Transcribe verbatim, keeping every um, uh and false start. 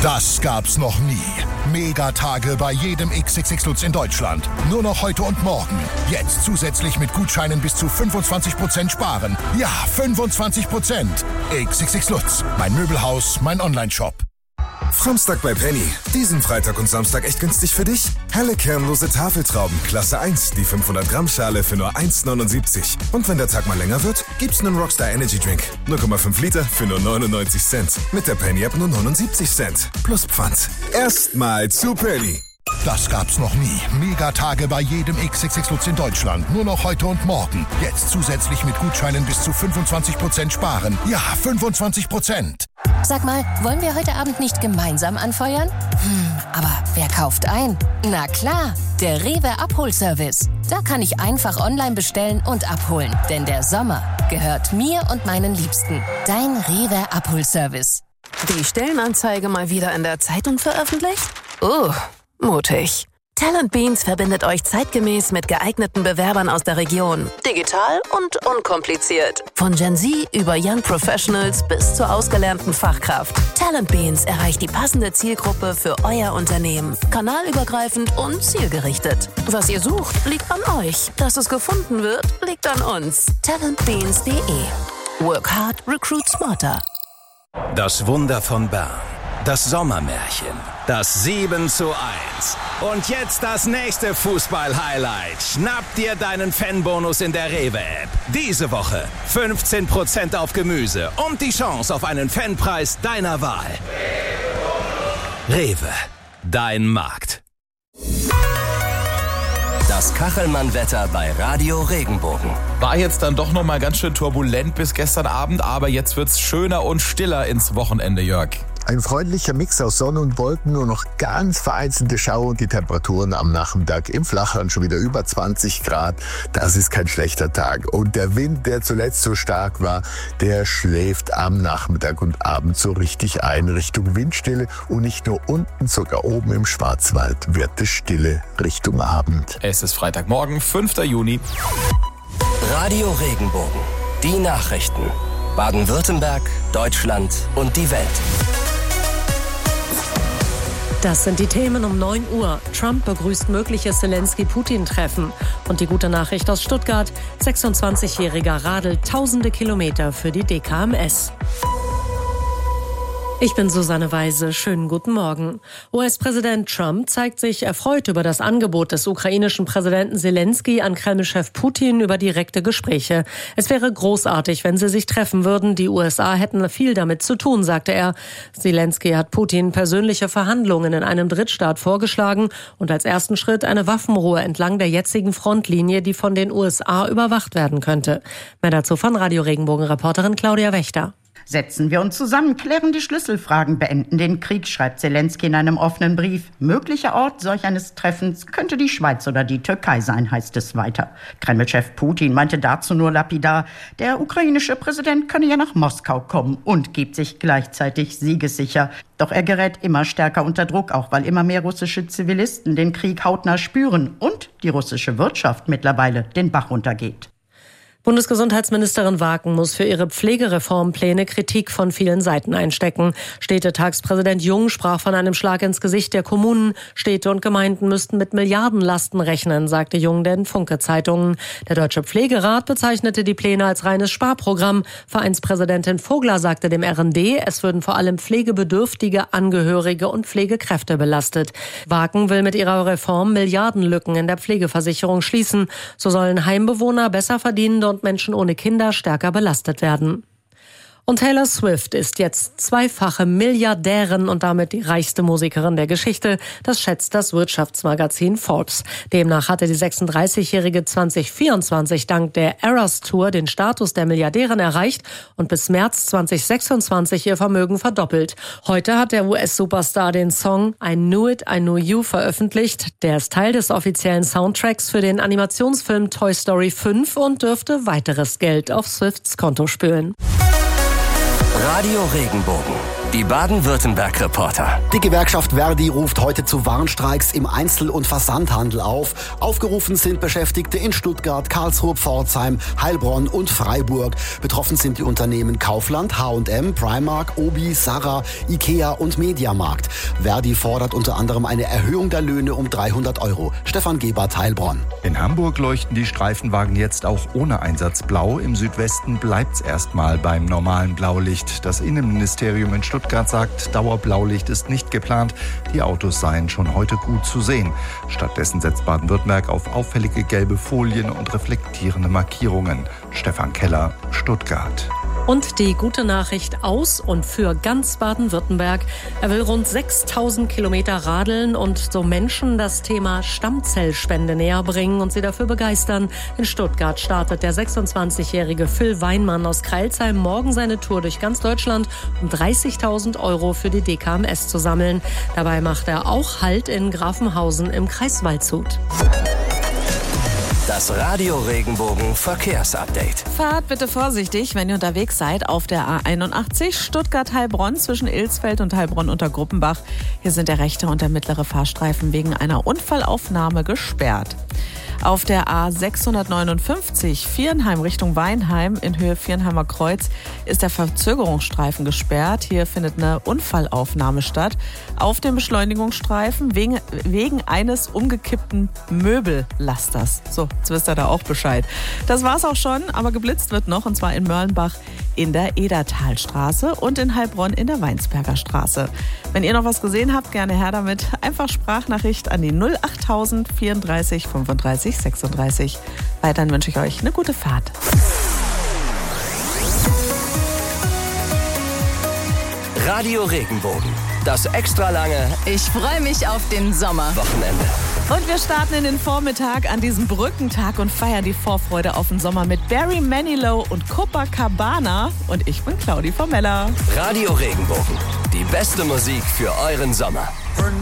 Das gab's noch nie. Megatage bei jedem X X X Lutz in Deutschland. Nur noch heute und morgen. Jetzt zusätzlich mit Gutscheinen bis zu fünfundzwanzig Prozent sparen. Ja, fünfundzwanzig Prozent. X X X Lutz. Mein Möbelhaus, mein Onlineshop. Framstag bei Penny. Diesen Freitag und Samstag echt günstig für dich? Helle kernlose Tafeltrauben, Klasse eins, die fünfhundert Gramm Schale für nur eins neunundsiebzig. Und wenn der Tag mal länger wird, gibt's einen Rockstar Energy Drink. null Komma fünf Liter für nur neunundneunzig Cent. Mit der Penny App nur neunundsiebzig Cent. Plus Pfand. Erstmal zu Penny. Das gab's noch nie. Megatage bei jedem X X X Lutz in Deutschland. Nur noch heute und morgen. Jetzt zusätzlich mit Gutscheinen bis zu fünfundzwanzig Prozent sparen. Ja, fünfundzwanzig Prozent. Sag mal, wollen wir heute Abend nicht gemeinsam anfeuern? Hm, aber wer kauft ein? Na klar, der Rewe Abholservice. Da kann ich einfach online bestellen und abholen. Denn der Sommer gehört mir und meinen Liebsten. Dein Rewe Abholservice. Die Stellenanzeige mal wieder in der Zeitung veröffentlicht? Uh, mutig. Talent Beans verbindet euch zeitgemäß mit geeigneten Bewerbern aus der Region. Digital und unkompliziert. Von Gen Z über Young Professionals bis zur ausgelernten Fachkraft. Talent Beans erreicht die passende Zielgruppe für euer Unternehmen. Kanalübergreifend und zielgerichtet. Was ihr sucht, liegt an euch. Dass es gefunden wird, liegt an uns. talentbeans punkt de. Work hard, recruit smarter. Das Wunder von Bern. Das Sommermärchen. Das sieben zu eins. Und jetzt das nächste Fußball-Highlight. Schnapp dir deinen Fanbonus in der Rewe-App. Diese Woche fünfzehn Prozent auf Gemüse und die Chance auf einen Fanpreis deiner Wahl. Rewe, dein Markt. Das Kachelmann-Wetter bei Radio Regenbogen. War jetzt dann doch noch mal ganz schön turbulent bis gestern Abend, aber jetzt wird's schöner und stiller ins Wochenende, Jörg. Ein freundlicher Mix aus Sonne und Wolken, nur noch ganz vereinzelte Schauer und die Temperaturen am Nachmittag im Flachland schon wieder über zwanzig Grad. Das ist kein schlechter Tag. Und der Wind, der zuletzt so stark war, der schläft am Nachmittag und Abend so richtig ein Richtung Windstille. Und nicht nur unten, sogar oben im Schwarzwald wird es stille Richtung Abend. Es ist Freitagmorgen, fünfter Juni. Radio Regenbogen. Die Nachrichten. Baden-Württemberg, Deutschland und die Welt. Das sind die Themen um neun Uhr. Trump begrüßt mögliches Zelensky-Putin-Treffen. Und die gute Nachricht aus Stuttgart. sechsundzwanzigjähriger radelt tausende Kilometer für die D K M S. Ich bin Susanne Weise. Schönen guten Morgen. U S-Präsident Trump zeigt sich erfreut über das Angebot des ukrainischen Präsidenten Zelensky an Kreml-Chef Putin über direkte Gespräche. Es wäre großartig, wenn sie sich treffen würden. Die U S A hätten viel damit zu tun, sagte er. Zelensky hat Putin persönliche Verhandlungen in einem Drittstaat vorgeschlagen und als ersten Schritt eine Waffenruhe entlang der jetzigen Frontlinie, die von den U S A überwacht werden könnte. Mehr dazu von Radio Regenbogen-Reporterin Claudia Wächter. Setzen wir uns zusammen, klären die Schlüsselfragen, beenden den Krieg, schreibt Zelensky in einem offenen Brief. Möglicher Ort solch eines Treffens könnte die Schweiz oder die Türkei sein, heißt es weiter. Kreml-Chef Putin meinte dazu nur lapidar, der ukrainische Präsident könne ja nach Moskau kommen und gibt sich gleichzeitig siegessicher. Doch er gerät immer stärker unter Druck, auch weil immer mehr russische Zivilisten den Krieg hautnah spüren und die russische Wirtschaft mittlerweile den Bach runtergeht. Bundesgesundheitsministerin Waken muss für ihre Pflegereformpläne Kritik von vielen Seiten einstecken. Städtetagspräsident Jung sprach von einem Schlag ins Gesicht der Kommunen. Städte und Gemeinden müssten mit Milliardenlasten rechnen, sagte Jung den Funke-Zeitungen. Der Deutsche Pflegerat bezeichnete die Pläne als reines Sparprogramm. Vereinspräsidentin Vogler sagte dem R N D, es würden vor allem pflegebedürftige Angehörige und Pflegekräfte belastet. Waken will mit ihrer Reform Milliardenlücken in der Pflegeversicherung schließen. So sollen Heimbewohner besser verdienende und Menschen ohne Kinder stärker belastet werden. Und Taylor Swift ist jetzt zweifache Milliardärin und damit die reichste Musikerin der Geschichte. Das schätzt das Wirtschaftsmagazin Forbes. Demnach hatte die sechsunddreißigjährige zwanzig vierundzwanzig dank der Eras Tour den Status der Milliardärin erreicht und bis März zwanzig sechsundzwanzig ihr Vermögen verdoppelt. Heute hat der U S-Superstar den Song I Knew It, I Knew You veröffentlicht. Der ist Teil des offiziellen Soundtracks für den Animationsfilm Toy Story fünf und dürfte weiteres Geld auf Swifts Konto spülen. Radio Regenbogen. Die Baden-Württemberg-Reporter. Die Gewerkschaft Verdi ruft heute zu Warnstreiks im Einzel- und Versandhandel auf. Aufgerufen sind Beschäftigte in Stuttgart, Karlsruhe, Pforzheim, Heilbronn und Freiburg. Betroffen sind die Unternehmen Kaufland, H und M, Primark, Obi, Sarah, Ikea und Mediamarkt. Verdi fordert unter anderem eine Erhöhung der Löhne um dreihundert Euro. Stefan Gebert, Heilbronn. In Hamburg leuchten die Streifenwagen jetzt auch ohne Einsatz blau. Im Südwesten bleibt's erstmal beim normalen Blaulicht. Das Innenministerium in Stuttgart sagt, Dauerblaulicht ist nicht geplant. Die Autos seien schon heute gut zu sehen. Stattdessen setzt Baden-Württemberg auf auffällige gelbe Folien und reflektierende Markierungen. Stefan Keller, Stuttgart. Und die gute Nachricht aus und für ganz Baden-Württemberg. Er will rund sechstausend Kilometer radeln und so Menschen das Thema Stammzellspende näher bringen und sie dafür begeistern. In Stuttgart startet der sechsundzwanzigjährige Phil Weinmann aus Kreilsheim morgen seine Tour durch ganz Deutschland, um dreißigtausend Euro für die D K M S zu sammeln. Dabei macht er auch Halt in Grafenhausen im Kreis Waldshut. Das Radio Regenbogen Verkehrsupdate. Fahrt bitte vorsichtig, wenn ihr unterwegs seid auf der A einundachtzig Stuttgart-Heilbronn zwischen Ilsfeld und Heilbronn unter Gruppenbach. Hier sind der rechte und der mittlere Fahrstreifen wegen einer Unfallaufnahme gesperrt. Auf der A sechshundertneunundfünfzig Viernheim Richtung Weinheim in Höhe Viernheimer Kreuz ist der Verzögerungsstreifen gesperrt. Hier findet eine Unfallaufnahme statt. Auf dem Beschleunigungsstreifen wegen, wegen eines umgekippten Möbellasters. So, jetzt wisst ihr da auch Bescheid. Das war's auch schon, aber geblitzt wird noch, und zwar in Mörlenbach in der Edertalstraße und in Heilbronn in der Weinsberger Straße. Wenn ihr noch was gesehen habt, gerne her damit. Einfach Sprachnachricht an die null achttausend vierunddreißig fünfunddreißig sechsunddreißig. Weiterhin wünsche ich euch eine gute Fahrt. Radio Regenbogen. Das extra lange Ich freue mich auf den Sommer. Wochenende. Und wir starten in den Vormittag an diesem Brückentag und feiern die Vorfreude auf den Sommer mit Barry Manilow und Copacabana. Und ich bin Claudi Formella. Radio Regenbogen. Die beste Musik für euren Sommer.